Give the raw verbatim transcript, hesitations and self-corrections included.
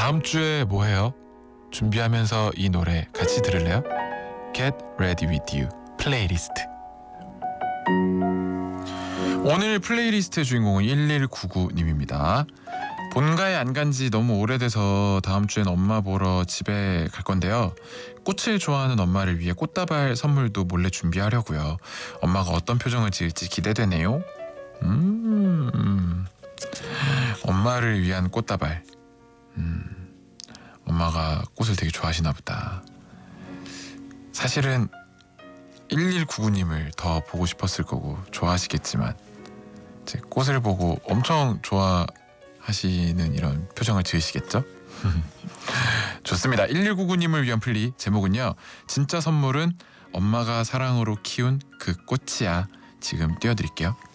다음 주에 뭐 해요? 준비하면서 이 노래 같이 들을래요? Get Ready With You 플레이리스트. 오늘 플레이리스트의 주인공은 일일구구 님입니다. 본가에 안 간 지 너무 오래돼서 다음 주엔 엄마 보러 집에 갈 건데요. 꽃을 좋아하는 엄마를 위해 꽃다발 선물도 몰래 준비하려고요. 엄마가 어떤 표정을 지을지 기대되네요. 음, 엄마를 위한 꽃다발. 음, 엄마가 꽃을 되게 좋아하시나 보다. 사실은 일일구구 님을 더 보고 싶었을 거고 좋아하시겠지만 제 꽃을 보고 엄청 좋아하시는 이런 표정을 지으시겠죠? 좋습니다. 일일구구 님을 위한 플리 제목은요, 진짜 선물은 엄마가 사랑으로 키운 그 꽃이야. 지금 띄워드릴게요.